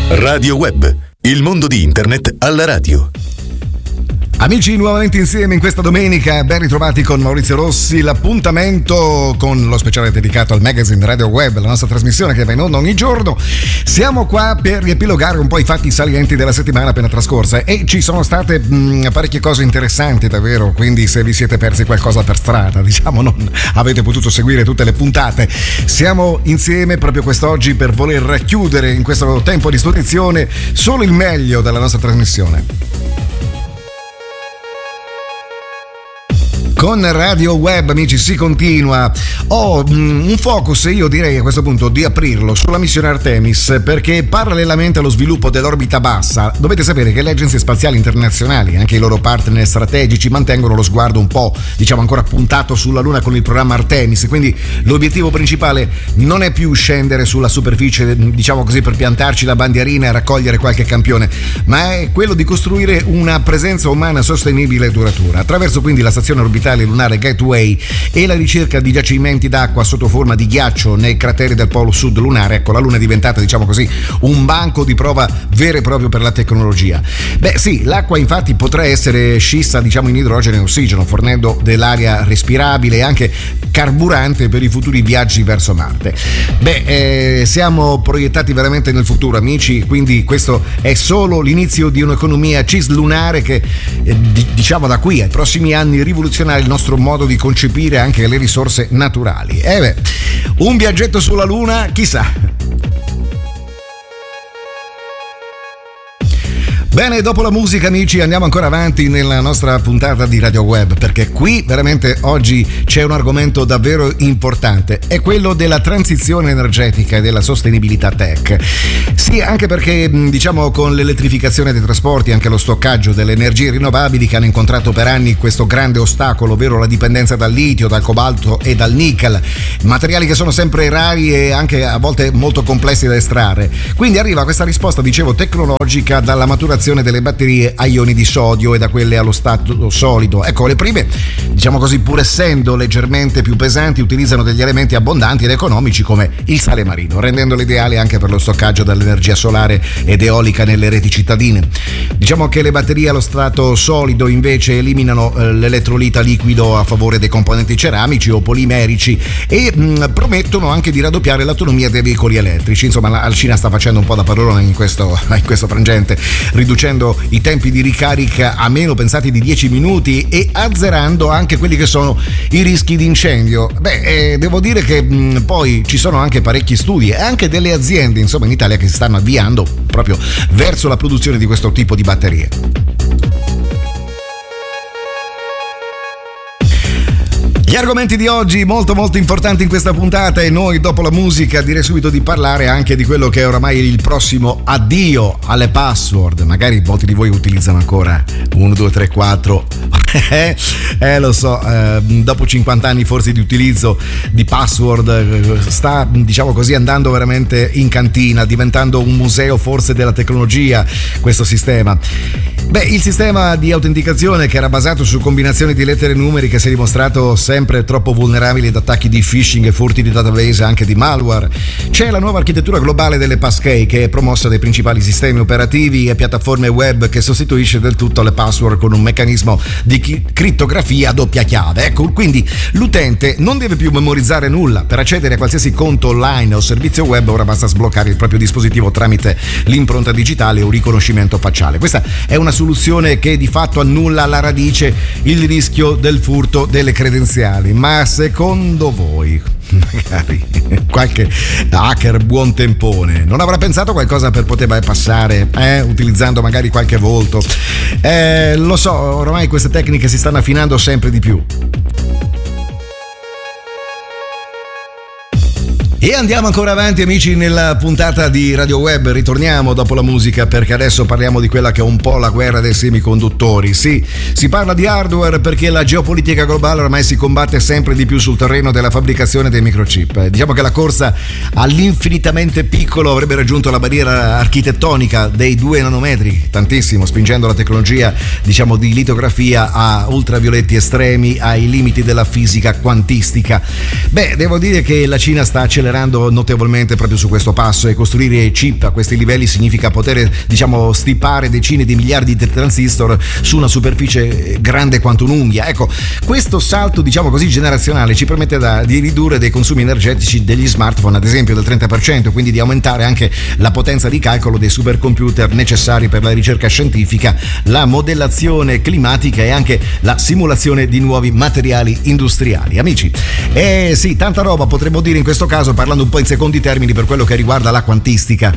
Radio Web, il mondo di internet alla radio. Amici, nuovamente insieme in questa domenica, ben ritrovati con Maurizio Rossi, l'appuntamento con lo speciale dedicato al magazine Radio Web, la nostra trasmissione che va in onda ogni giorno. Siamo qua per riepilogare un po' i fatti salienti della settimana appena trascorsa e ci sono state parecchie cose interessanti davvero, quindi se vi siete persi qualcosa per strada, diciamo non avete potuto seguire tutte le puntate, siamo insieme proprio quest'oggi per voler chiudere in questo tempo a disposizione solo il meglio della nostra trasmissione. Con Radio Web, amici, si continua. Ho un focus, io direi a questo punto di aprirlo sulla missione Artemis, perché parallelamente allo sviluppo dell'orbita bassa, dovete sapere che le agenzie spaziali internazionali, anche i loro partner strategici, mantengono lo sguardo un po', diciamo, ancora puntato sulla Luna con il programma Artemis, quindi l'obiettivo principale non è più scendere sulla superficie, diciamo così, per piantarci la bandierina e raccogliere qualche campione, ma è quello di costruire una presenza umana sostenibile e duratura, attraverso quindi la stazione orbitale lunare Gateway e la ricerca di giacimenti d'acqua sotto forma di ghiaccio nei crateri del polo sud lunare. Ecco, la Luna è diventata, diciamo così, un banco di prova vero e proprio per la tecnologia. Beh sì, l'acqua infatti potrà essere scissa, diciamo, in idrogeno e ossigeno, fornendo dell'aria respirabile e anche carburante per i futuri viaggi verso Marte. Siamo proiettati veramente nel futuro, amici, quindi questo è solo l'inizio di un'economia cislunare che diciamo da qui ai prossimi anni rivoluzionerà il nostro modo di concepire anche le risorse naturali. Un viaggetto sulla Luna, chissà. Bene, dopo la musica, amici, andiamo ancora avanti nella nostra puntata di Radio Web, perché qui veramente oggi c'è un argomento davvero importante, è quello della transizione energetica e della sostenibilità tech. Sì, anche perché, diciamo, con l'elettrificazione dei trasporti, anche lo stoccaggio delle energie rinnovabili che hanno incontrato per anni questo grande ostacolo, ovvero la dipendenza dal litio, dal cobalto e dal nickel, materiali che sono sempre rari e anche a volte molto complessi da estrarre. Quindi arriva questa risposta, dicevo, tecnologica dalla maturazione delle batterie a ioni di sodio e da quelle allo stato solido. Ecco, le prime, diciamo così, pur essendo leggermente più pesanti, utilizzano degli elementi abbondanti ed economici come il sale marino, rendendole ideali anche per lo stoccaggio dell'energia solare ed eolica nelle reti cittadine. Diciamo che le batterie allo stato solido invece eliminano l'elettrolita liquido a favore dei componenti ceramici o polimerici e promettono anche di raddoppiare l'autonomia dei veicoli elettrici. Insomma, la Cina sta facendo un po' da padrona in questo frangente, riducendo i tempi di ricarica a meno pensati di 10 minuti e azzerando anche quelli che sono i rischi di incendio. Devo dire che poi ci sono anche parecchi studi e anche delle aziende, insomma, in Italia che si stanno avviando proprio verso la produzione di questo tipo di batterie. Gli argomenti di oggi molto molto importanti in questa puntata e noi dopo la musica direi subito di parlare anche di quello che è oramai il prossimo addio alle password. Magari molti di voi utilizzano ancora 1, 2, 3, 4 lo so, dopo 50 anni forse di utilizzo di password sta, diciamo così, andando veramente in cantina, diventando un museo forse della tecnologia questo sistema. Il sistema di autenticazione, che era basato su combinazioni di lettere e numeri, che si è dimostrato sempre troppo vulnerabile ad attacchi di phishing e furti di database, anche di malware. C'è la nuova architettura globale delle passkey, che è promossa dai principali sistemi operativi e piattaforme web, che sostituisce del tutto le password con un meccanismo di crittografia a doppia chiave. Ecco, quindi l'utente non deve più memorizzare nulla. Per accedere a qualsiasi conto online o servizio web ora basta sbloccare il proprio dispositivo tramite l'impronta digitale o riconoscimento facciale. Questa è una soluzione che di fatto annulla alla radice il rischio del furto delle credenziali. Ma secondo voi magari qualche hacker buon tempone non avrà pensato qualcosa per poter bypassare, utilizzando magari qualche volto? Lo so, ormai queste tecniche si stanno affinando sempre di più. E andiamo ancora avanti, amici, nella puntata di Radio Web. Ritorniamo dopo la musica, perché adesso parliamo di quella che è un po' la guerra dei semiconduttori. Sì, si parla di hardware perché la geopolitica globale ormai si combatte sempre di più sul terreno della fabbricazione dei microchip. Diciamo che la corsa all'infinitamente piccolo avrebbe raggiunto la barriera architettonica dei 2 nanometri, tantissimo, spingendo la tecnologia, diciamo, di litografia a ultravioletti estremi, ai limiti della fisica quantistica. Devo dire che la Cina sta accelerando accelerando notevolmente proprio su questo passo, e costruire chip a questi livelli significa poter, diciamo, stipare decine di miliardi di transistor su una superficie grande quanto un'unghia. Ecco, questo salto, diciamo così, generazionale ci permette di ridurre dei consumi energetici degli smartphone, ad esempio del 30%, quindi di aumentare anche la potenza di calcolo dei supercomputer necessari per la ricerca scientifica, la modellazione climatica e anche la simulazione di nuovi materiali industriali. Amici, sì, tanta roba potremmo dire in questo caso, parlando un po' in secondi termini per quello che riguarda la quantistica.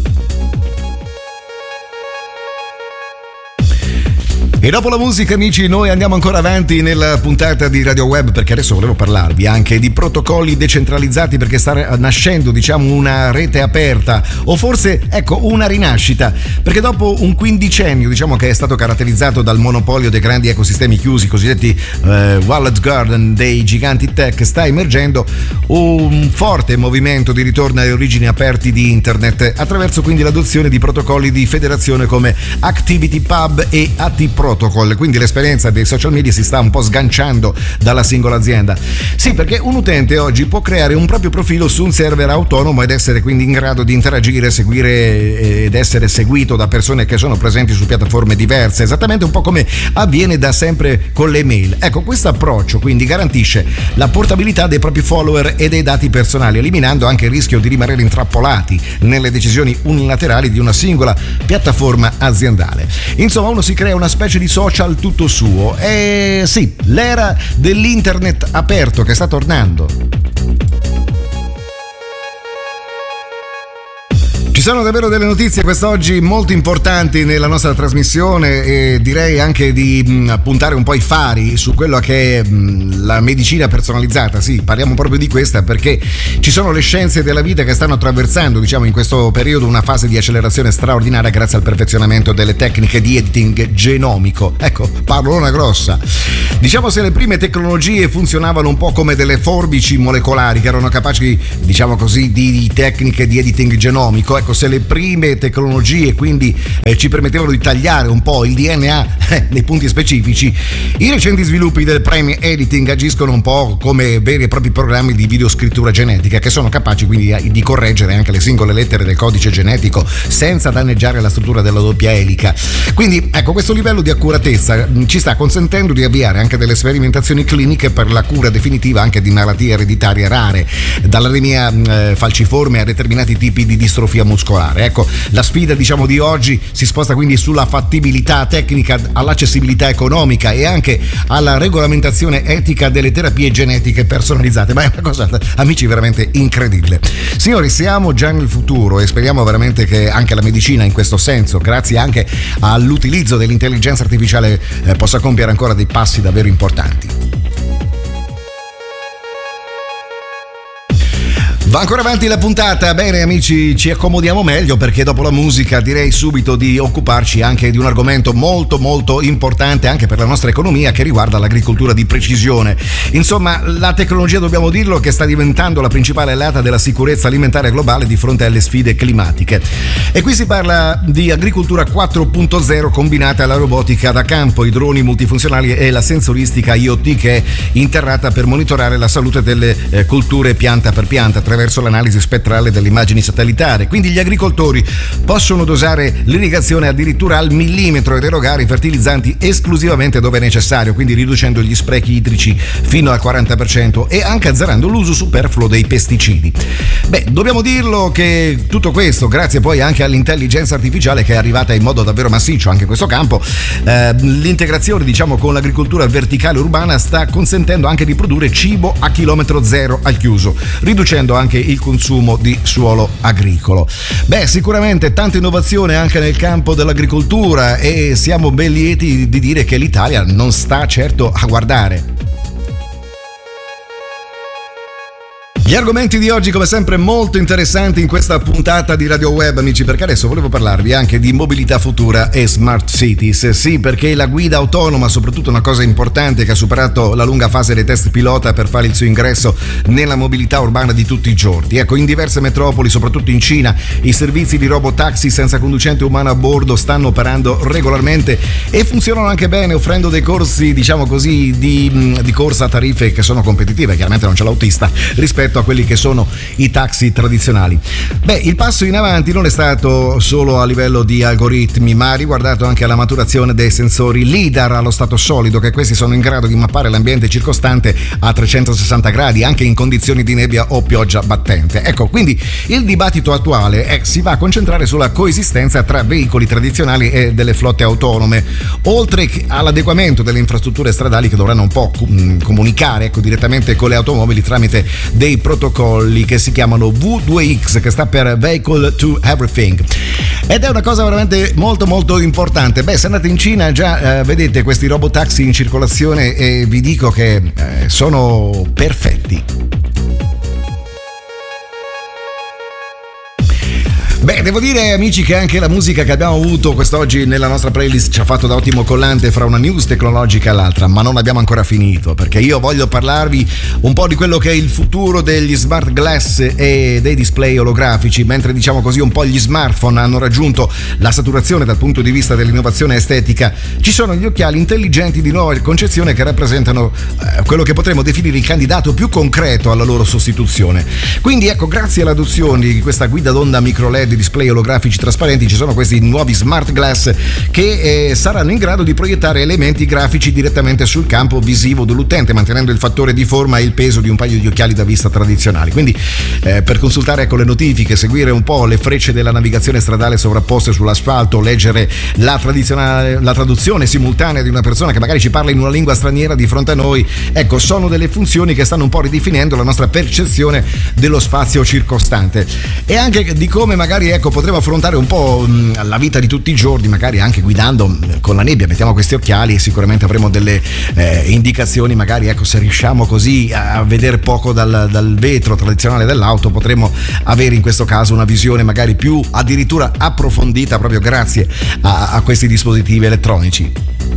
E dopo la musica, amici, noi andiamo ancora avanti nella puntata di Radio Web, perché adesso volevo parlarvi anche di protocolli decentralizzati, perché sta nascendo, diciamo, una rete aperta, o forse, ecco, una rinascita, perché dopo un quindicennio, diciamo, che è stato caratterizzato dal monopolio dei grandi ecosistemi chiusi, cosiddetti walled garden dei giganti tech, sta emergendo un forte movimento di ritorno alle origini aperti di internet, attraverso quindi l'adozione di protocolli di federazione come ActivityPub e AT-Protocol. Quindi l'esperienza dei social media si sta un po' sganciando dalla singola azienda. Sì, perché un utente oggi può creare un proprio profilo su un server autonomo ed essere quindi in grado di interagire, seguire ed essere seguito da persone che sono presenti su piattaforme diverse, esattamente un po' come avviene da sempre con le mail. Ecco, questo approccio quindi garantisce la portabilità dei propri follower e dei dati personali, eliminando anche il rischio di rimanere intrappolati nelle decisioni unilaterali di una singola piattaforma aziendale. Insomma, uno si crea una specie di social tutto suo. E sì, l'era dell'internet aperto che sta tornando. Ci sono davvero delle notizie quest'oggi molto importanti nella nostra trasmissione, e direi anche di puntare un po' i fari su quello che è la medicina personalizzata. Sì, parliamo proprio di questa perché ci sono le scienze della vita che stanno attraversando, diciamo, in questo periodo una fase di accelerazione straordinaria grazie al perfezionamento delle tecniche di editing genomico. Ecco, parolona grossa. Diciamo, se le prime tecnologie funzionavano un po' come delle forbici molecolari che erano capaci, diciamo così, di tecniche di editing genomico, ecco, se le prime tecnologie quindi ci permettevano di tagliare un po' il DNA nei punti specifici, i recenti sviluppi del prime editing agiscono un po' come veri e propri programmi di videoscrittura genetica che sono capaci quindi di correggere anche le singole lettere del codice genetico senza danneggiare la struttura della doppia elica. Quindi ecco, questo livello di accuratezza ci sta consentendo di avviare anche delle sperimentazioni cliniche per la cura definitiva anche di malattie ereditarie rare, dall'anemia falciforme a determinati tipi di distrofia muscolare. Ecco, la sfida, diciamo, di oggi si sposta quindi sulla fattibilità tecnica, all'accessibilità economica e anche alla regolamentazione etica delle terapie genetiche personalizzate. Ma è una cosa, amici, veramente incredibile. Signori, siamo già nel futuro e speriamo veramente che anche la medicina in questo senso, grazie anche all'utilizzo dell'intelligenza artificiale, possa compiere ancora dei passi davvero importanti. Va ancora avanti la puntata. Bene, amici, ci accomodiamo meglio perché dopo la musica direi subito di occuparci anche di un argomento molto molto importante anche per la nostra economia, che riguarda l'agricoltura di precisione. Insomma, la tecnologia, dobbiamo dirlo, che sta diventando la principale alleata della sicurezza alimentare globale di fronte alle sfide climatiche. E qui si parla di agricoltura 4.0 combinata alla robotica da campo, i droni multifunzionali e la sensoristica IoT che è interrata per monitorare la salute delle colture pianta per pianta attraverso l'analisi spettrale delle immagini satellitari. Quindi gli agricoltori possono dosare l'irrigazione addirittura al millimetro ed erogare i fertilizzanti esclusivamente dove è necessario, quindi riducendo gli sprechi idrici fino al 40% e anche azzerando l'uso superfluo dei pesticidi. Beh, dobbiamo dirlo che tutto questo grazie poi anche all'intelligenza artificiale che è arrivata in modo davvero massiccio anche in questo campo. L'integrazione, diciamo, con l'agricoltura verticale urbana sta consentendo anche di produrre cibo a chilometro zero al chiuso, riducendo anche il consumo di suolo agricolo. Beh, sicuramente tanta innovazione anche nel campo dell'agricoltura e siamo ben lieti di dire che l'Italia non sta certo a guardare. Gli argomenti di oggi, come sempre, molto interessanti in questa puntata di Radio Web, amici, perché adesso volevo parlarvi anche di mobilità futura e smart cities, sì, perché la guida autonoma, soprattutto una cosa importante che ha superato la lunga fase dei test pilota per fare il suo ingresso nella mobilità urbana di tutti i giorni. Ecco, in diverse metropoli, soprattutto in Cina, i servizi di robotaxi senza conducente umano a bordo stanno operando regolarmente e funzionano anche bene, offrendo dei corsi, diciamo così, di corsa a tariffe che sono competitive, chiaramente non c'è l'autista, rispetto a quelli che sono i taxi tradizionali. Beh, il passo in avanti non è stato solo a livello di algoritmi, ma ha riguardato anche la maturazione dei sensori LIDAR allo stato solido, che questi sono in grado di mappare l'ambiente circostante a 360 gradi, anche in condizioni di nebbia o pioggia battente. Ecco, quindi il dibattito attuale si va a concentrare sulla coesistenza tra veicoli tradizionali e delle flotte autonome, oltre all'adeguamento delle infrastrutture stradali che dovranno un po' comunicare, ecco, direttamente con le automobili tramite dei protocolli che si chiamano V2X, che sta per Vehicle to Everything. Ed è una cosa veramente molto molto importante. Beh, se andate in Cina già vedete questi robotaxi in circolazione e vi dico che sono perfetti. Beh, devo dire, amici, che anche la musica che abbiamo avuto quest'oggi nella nostra playlist ci ha fatto da ottimo collante fra una news tecnologica e l'altra, ma non abbiamo ancora finito, perché io voglio parlarvi un po' di quello che è il futuro degli smart glass e dei display olografici, mentre, diciamo così, un po' gli smartphone hanno raggiunto la saturazione dal punto di vista dell'innovazione estetica. Ci sono gli occhiali intelligenti di nuova concezione che rappresentano quello che potremmo definire il candidato più concreto alla loro sostituzione. Quindi ecco, grazie all'adozione di questa guida d'onda micro LED display olografici trasparenti, ci sono questi nuovi smart glass che saranno in grado di proiettare elementi grafici direttamente sul campo visivo dell'utente, mantenendo il fattore di forma e il peso di un paio di occhiali da vista tradizionali. Quindi per consultare, ecco, le notifiche, seguire un po' le frecce della navigazione stradale sovrapposte sull'asfalto, leggere la traduzione simultanea di una persona che magari ci parla in una lingua straniera di fronte a noi, ecco, sono delle funzioni che stanno un po' ridefinendo la nostra percezione dello spazio circostante e anche di come magari, ecco, potremo affrontare un po' la vita di tutti i giorni, magari anche guidando con la nebbia. Mettiamo questi occhiali e sicuramente avremo delle indicazioni, magari, ecco, se riusciamo così a vedere poco dal vetro tradizionale dell'auto, potremo avere in questo caso una visione magari più addirittura approfondita proprio grazie a questi dispositivi elettronici.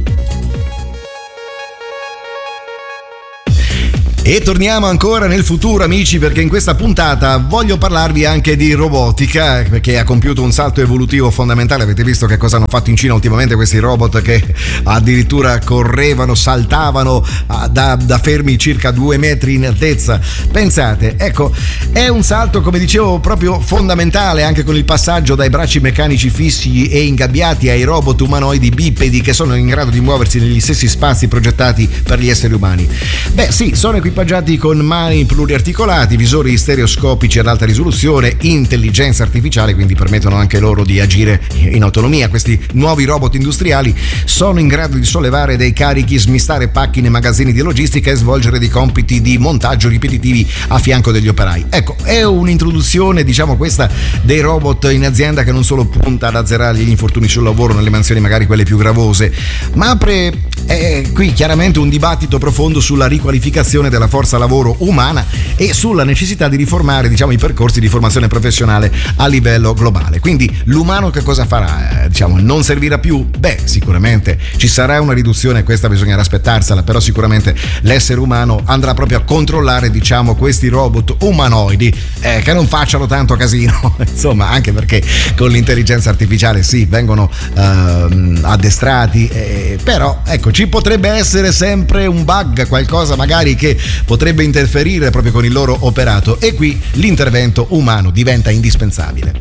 E torniamo ancora nel futuro, amici, perché in questa puntata voglio parlarvi anche di robotica, perché ha compiuto un salto evolutivo fondamentale. Avete visto che cosa hanno fatto in Cina ultimamente questi robot che addirittura correvano, saltavano da fermi circa 2 metri in altezza. Pensate, ecco, è un salto, come dicevo, proprio fondamentale, anche con il passaggio dai bracci meccanici fissi e ingabbiati ai robot umanoidi bipedi che sono in grado di muoversi negli stessi spazi progettati per gli esseri umani. Beh sì, sono equipaggiati con mani pluriarticolati, visori stereoscopici ad alta risoluzione, intelligenza artificiale, quindi permettono anche loro di agire in autonomia. Questi nuovi robot industriali sono in grado di sollevare dei carichi, smistare pacchi nei magazzini di logistica e svolgere dei compiti di montaggio ripetitivi a fianco degli operai. Ecco, è un'introduzione, diciamo, questa dei robot in azienda che non solo punta ad azzerare gli infortuni sul lavoro nelle mansioni magari quelle più gravose, ma apre qui chiaramente un dibattito profondo sulla riqualificazione della forza lavoro umana e sulla necessità di riformare, diciamo, i percorsi di formazione professionale a livello globale. Quindi l'umano che cosa farà? Diciamo, non servirà più? Beh, sicuramente ci sarà una riduzione, questa bisognerà aspettarsela, però sicuramente l'essere umano andrà proprio a controllare, diciamo, questi robot umanoidi che non facciano tanto casino, insomma, anche perché con l'intelligenza artificiale sì, vengono addestrati, però ecco, ci potrebbe essere sempre un bug, qualcosa magari che potrebbe interferire proprio con il loro operato, e qui l'intervento umano diventa indispensabile.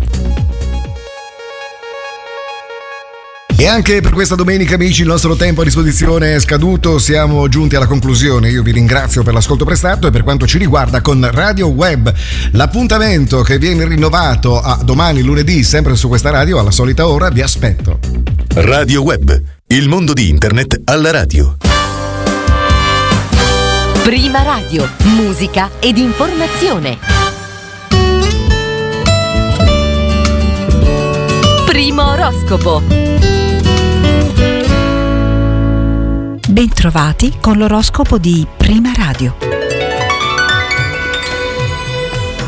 E anche per questa domenica, amici, il nostro tempo a disposizione è scaduto, siamo giunti alla conclusione. Io vi ringrazio per l'ascolto prestato e per quanto ci riguarda con Radio Web l'appuntamento che viene rinnovato a domani lunedì, sempre su questa radio alla solita ora, vi aspetto. Radio Web, il mondo di internet alla radio. Prima Radio, musica ed informazione. Primo oroscopo. Bentrovati con l'oroscopo di Prima Radio.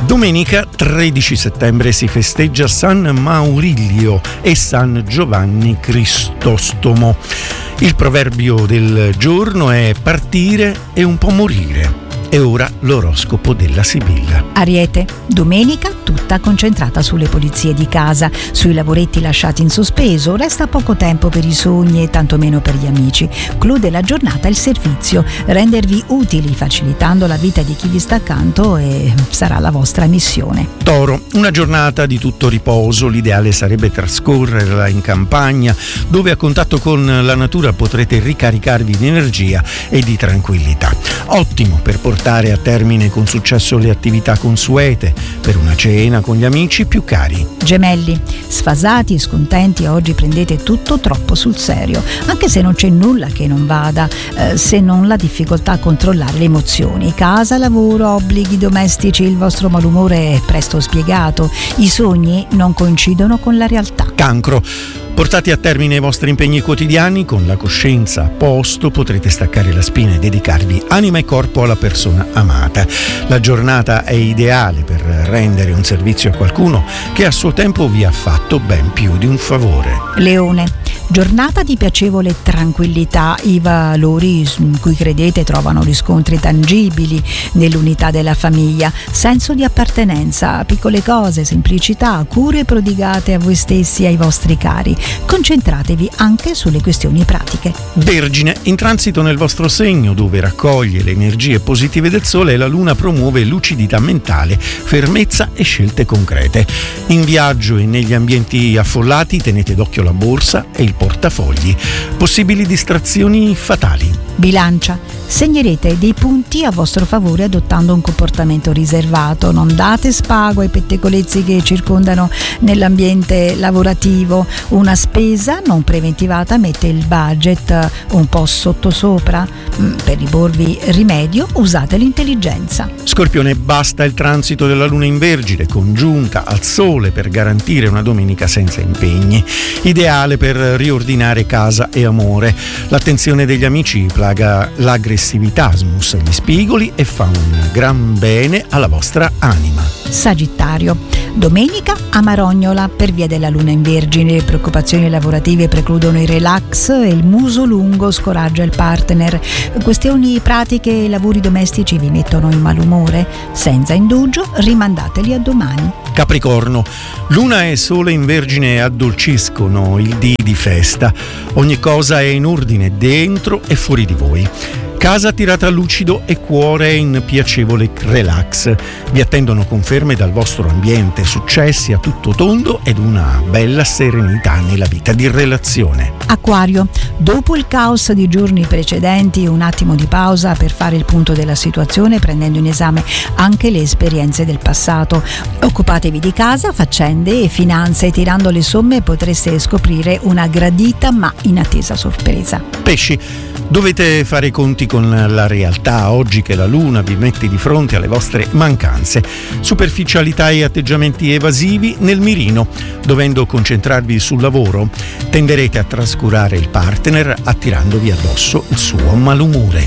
Domenica 13 settembre si festeggia San Maurilio e San Giovanni Crisostomo. Il proverbio del giorno è partire e un po' morire. E ora l'oroscopo della Sibilla. Ariete, domenica tutta concentrata sulle pulizie di casa, sui lavoretti lasciati in sospeso, resta poco tempo per i sogni e tantomeno per gli amici. Clou della giornata il servizio, rendervi utili facilitando la vita di chi vi sta accanto e sarà la vostra missione. Toro, una giornata di tutto riposo, l'ideale sarebbe trascorrerla in campagna, dove a contatto con la natura potrete ricaricarvi di energia e di tranquillità. Ottimo per portare a termine con successo le attività consuete, per una cena con gli amici più cari. Gemelli, sfasati e scontenti, oggi prendete tutto troppo sul serio, anche se non c'è nulla che non vada, se non la difficoltà a controllare le emozioni. Casa, lavoro, obblighi domestici, il vostro malumore è presto spiegato, i sogni non coincidono con la realtà. Cancro, portati a termine i vostri impegni quotidiani, con la coscienza a posto potrete staccare la spina e dedicarvi anima e corpo alla persona amata. La giornata è ideale per rendere un servizio a qualcuno che a suo tempo vi ha fatto ben più di un favore. Leone, giornata di piacevole tranquillità, i valori in cui credete trovano riscontri tangibili nell'unità della famiglia, senso di appartenenza, piccole cose, semplicità, cure prodigate a voi stessi e ai vostri cari. Concentratevi anche sulle questioni pratiche. Vergine, in transito nel vostro segno, dove raccoglie le energie positive del sole, la luna promuove lucidità mentale, fermezza e scelte concrete. In viaggio e negli ambienti affollati tenete d'occhio la borsa e il portafogli. Possibili distrazioni fatali. Bilancia, segnerete dei punti a vostro favore adottando un comportamento riservato, non date spago ai pettegolezzi che circondano nell'ambiente lavorativo. Una spesa non preventivata mette il budget un po' sottosopra. Per riporvi rimedio usate l'intelligenza. Scorpione, basta il transito della luna in Vergine, congiunta al sole, per garantire una domenica senza impegni. Ideale per riordinare casa e amore. L'attenzione degli amici plaga l'aggressività, smussa gli spigoli e fa un gran bene alla vostra anima. Sagittario, domenica a Marognola, per via della luna in Vergine le preoccupazioni lavorative precludono il relax e il muso lungo scoraggia il partner. Questioni pratiche e lavori domestici vi mettono in malumore. Senza indugio rimandateli a domani. Capricorno, luna e sole in Vergine addolciscono il dì di festa. Ogni cosa è in ordine dentro e fuori di voi. Casa tirata a lucido e cuore in piacevole relax. Vi attendono conferme dal vostro ambiente, successi a tutto tondo ed una bella serenità nella vita di relazione. Acquario, dopo il caos di giorni precedenti, un attimo di pausa per fare il punto della situazione, prendendo in esame anche le esperienze del passato. Occupatevi di casa, faccende e finanze, tirando le somme potreste scoprire una gradita ma inattesa sorpresa. Pesci, dovete fare i conti con la realtà oggi che la luna vi mette di fronte alle vostre mancanze. Superficialità e atteggiamenti evasivi nel mirino. Dovendo concentrarvi sul lavoro, tenderete a trascurare il partner attirandovi addosso il suo malumore.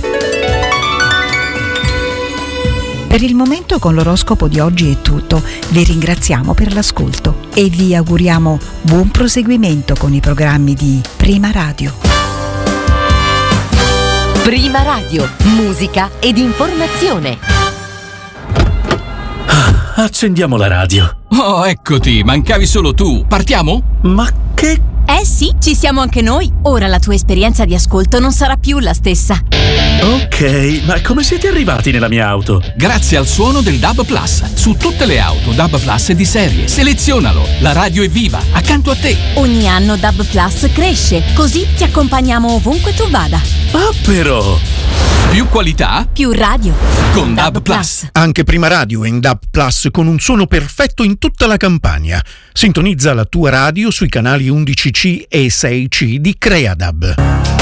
Per il momento con l'oroscopo di oggi è tutto. Vi ringraziamo per l'ascolto e vi auguriamo buon proseguimento con i programmi di Prima Radio. Prima Radio, musica ed informazione. Accendiamo la radio. Oh, eccoti, mancavi solo tu. Partiamo? Ma che... Eh sì, ci siamo anche noi. Ora la tua esperienza di ascolto non sarà più la stessa. Ok, ma come siete arrivati nella mia auto? Grazie al suono del DAB Plus. Su tutte le auto DAB Plus è di serie. Selezionalo. La radio è viva, accanto a te. Ogni anno DAB Plus cresce, così ti accompagniamo ovunque tu vada. Ah, però... Più qualità, più radio. Con DAB Plus. Anche Prima Radio è in DAB Plus con un suono perfetto in tutta la Campania. Sintonizza la tua radio sui canali 11C e 6C di CreaDAB.